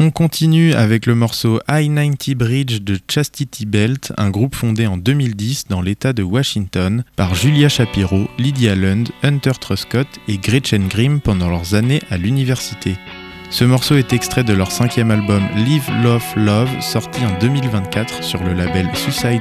On continue avec le morceau I-90 Bridge de Chastity Belt, un groupe fondé en 2010 dans l'État de Washington par Julia Shapiro, Lydia Lund, Hunter Truscott et Gretchen Grimm pendant leurs années à l'université. Ce morceau est extrait de leur 5e album Live, Love, Love, sorti en 2024 sur le label Suicide